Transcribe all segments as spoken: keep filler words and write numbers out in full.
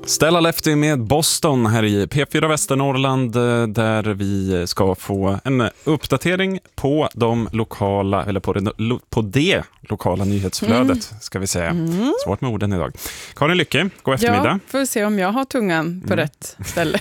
Stella Lefty med Boston här i P fyra Västernorrland, där vi ska få en uppdatering på de lokala, eller på det, på det lokala nyhetsflödet, mm. ska vi säga. Mm. Svårt med orden idag. Karin Lycke, god eftermiddag. Ja, får vi se om jag har tungan på mm. rätt ställe.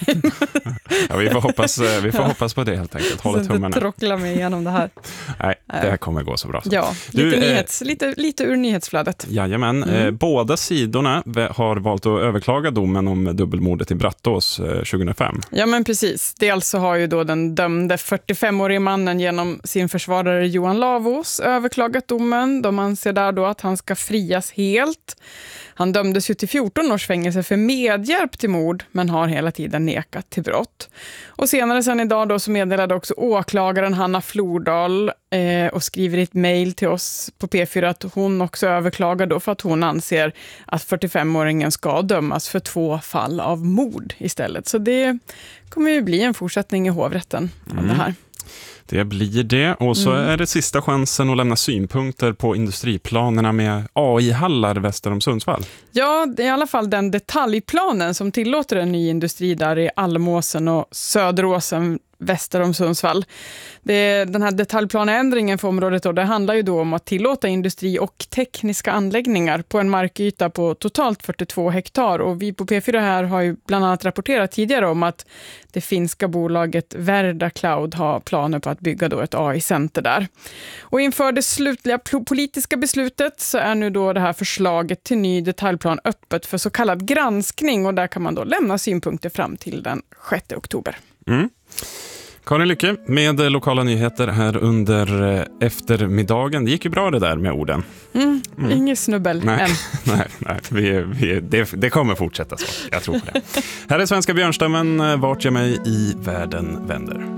Ja, vi får hoppas, vi får hoppas på det helt enkelt. Hålla tummarna. Så inte tråckla mig igenom det här. Nej, det här kommer gå så bra. Så. Ja, lite, du, nyhets, eh, lite, lite ur nyhetsflödet. Jajamän, mm. eh, båda sidorna har valt att överklaga domen om dubbelmordet i Brattås eh, tjugohundrafem. Ja, men precis. Dels så har ju då den dömde fyrtiofemårige mannen genom sin försvarare Johan Lavås överklagat domen. De anser där då att han ska frias helt. Han dömdes ju till fjorton års fängelse för medhjälp till mord, men har hela tiden nekat till brott. Och senare sen idag då så meddelade också åklagaren Hanna Flordal eh, och skriver i ett mejl till oss på P fyra att hon också överklagar då för att hon anser att fyrtiofemåringen ska dömas för två fall av mord istället. Så det kommer ju bli en fortsättning i hovrätten av mm. det här. Det blir det. Och så mm. är det sista chansen att lämna synpunkter på industriplanerna med A I-hallar väster om Sundsvall. Ja, det är i alla fall den detaljplanen som tillåter en ny industri där i Almåsen och Söderåsen väster om Sundsvall. Det, den här detaljplaneändringen för området då, det handlar ju då om att tillåta industri och tekniska anläggningar på en markyta på totalt fyrtiotvå hektar. Och vi på P fyra här har ju bland annat rapporterat tidigare om att det finska bolaget Verda Cloud har planer på att bygga då ett A I-center där. Och inför det slutliga politiska beslutet så är nu då det här förslaget till ny detaljplan öppet för så kallad granskning, och där kan man då lämna synpunkter fram till den sjätte oktober. Mm. Karin Lycke med lokala nyheter här under eftermiddagen. Det gick ju bra det där med orden. Mm, mm. Ingen snubbel nej, än. Nej, nej vi, vi, det, det kommer fortsätta så. Jag tror på det. Här är Svenska Björnstammen, vart jag mig i världen vänder.